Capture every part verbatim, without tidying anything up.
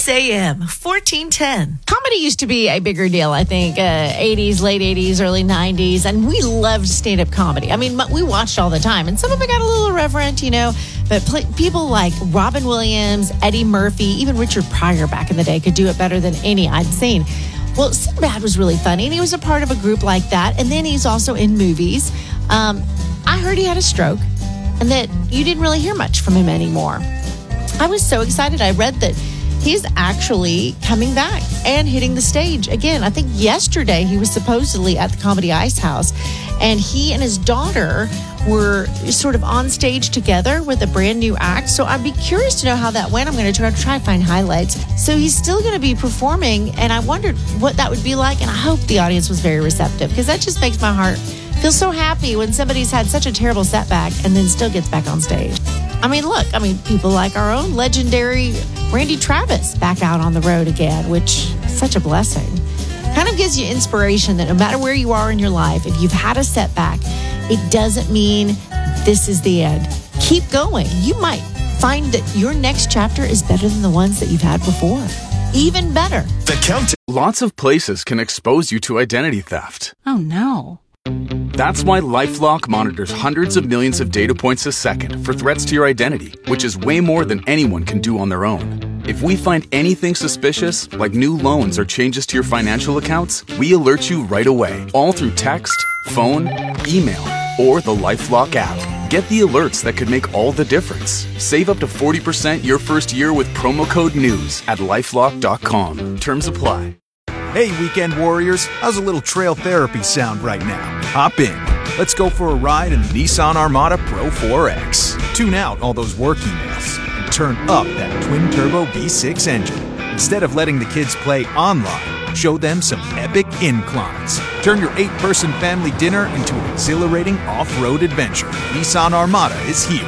Kiss A M, fourteen ten. Comedy used to be a bigger deal, I think, uh, eighties, late eighties, early nineties, and we loved stand-up comedy. I mean, we watched all the time, and some of it got a little irreverent, you know, but pl- people like Robin Williams, Eddie Murphy, even Richard Pryor back in the day could do it better than any I'd seen. Well, Sinbad was really funny, and he was a part of a group like that, and then he's also in movies. Um, I heard he had a stroke, and that you didn't really hear much from him anymore. I was so excited. I read that he's actually coming back and hitting the stage again. I think yesterday he was supposedly at the Comedy Ice House, and he and his daughter were sort of on stage together with a brand new act. So I'd be curious to know how that went. I'm going to try to try and find highlights. So he's still going to be performing, and I wondered what that would be like, and I hope the audience was very receptive, because that just makes my heart feel so happy when somebody's had such a terrible setback and then still gets back on stage. I mean, look, I mean, people like our own legendary Randy Travis back out on the road again, which is such a blessing. Kind of gives you inspiration that no matter where you are in your life, if you've had a setback, it doesn't mean this is the end. Keep going. You might find that your next chapter is better than the ones that you've had before. Even better. The Countdown. Lots of places can expose you to identity theft. Oh, no. That's why LifeLock monitors hundreds of millions of data points a second for threats to your identity, which is way more than anyone can do on their own. If we find anything suspicious, like new loans or changes to your financial accounts, we alert you right away, all through text, phone, email, or the LifeLock app. Get the alerts that could make all the difference. Save up to forty percent your first year with promo code NEWS at lifelock dot com. Terms apply. Hey, weekend warriors, how's a little trail therapy sound right now? Hop in. Let's go for a ride in the Nissan Armada Pro four X. Tune out all those work emails and turn up that twin-turbo V six engine. Instead of letting the kids play online, show them some epic inclines. Turn your eight-person family dinner into an exhilarating off-road adventure. Nissan Armada is here.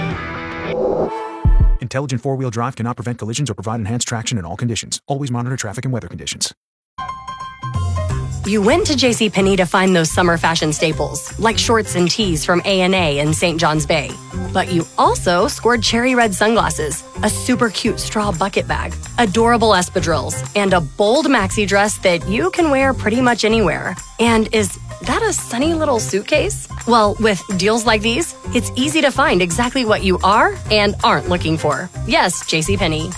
Intelligent four-wheel drive cannot prevent collisions or provide enhanced traction in all conditions. Always monitor traffic and weather conditions. You went to JCPenney to find those summer fashion staples, like shorts and tees from A and A in Saint John's Bay. But you also scored cherry red sunglasses, a super cute straw bucket bag, adorable espadrilles, and a bold maxi dress that you can wear pretty much anywhere. And is that a sunny little suitcase? Well, with deals like these, it's easy to find exactly what you are and aren't looking for. Yes, JCPenney.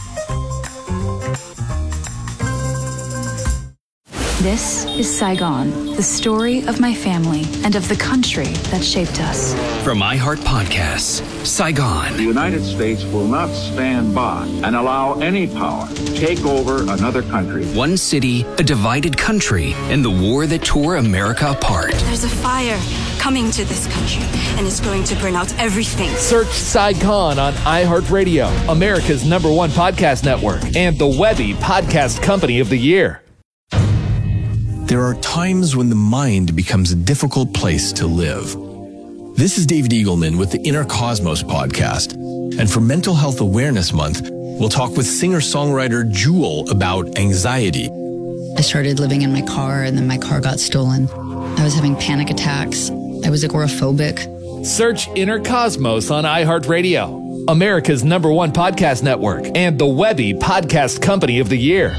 This is Saigon, the story of my family and of the country that shaped us. From iHeart Podcasts, Saigon. The United States will not stand by and allow any power to take over another country. One city, a divided country, and the war that tore America apart. There's a fire coming to this country, and it's going to burn out everything. Search Saigon on iHeartRadio, America's number one podcast network, and the Webby Podcast Company of the Year. There are times when the mind becomes a difficult place to live. This is David Eagleman with the Inner Cosmos podcast. And for Mental Health Awareness Month, we'll talk with singer-songwriter Jewel about anxiety. I started living in my car, and then my car got stolen. I was having panic attacks. I was agoraphobic. Search Inner Cosmos on iHeartRadio, America's number one podcast network, and the Webby Podcast Company of the Year.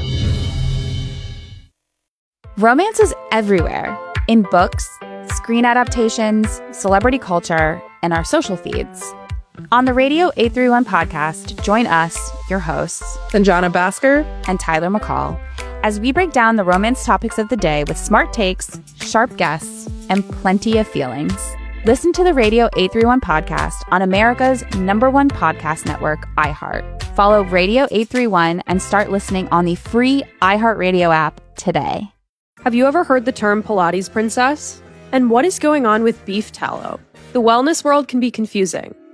Romance is everywhere, in books, screen adaptations, celebrity culture, and our social feeds. On the Radio eight thirty-one podcast, join us, your hosts, Sanjana Bhaskar and Tyler McCall, as we break down the romance topics of the day with smart takes, sharp guests, and plenty of feelings. Listen to the Radio eight thirty-one podcast on America's number one podcast network, iHeart. Follow Radio eight thirty-one and start listening on the free iHeartRadio app today. Have you ever heard the term Pilates princess? And what is going on with beef tallow? The wellness world can be confusing.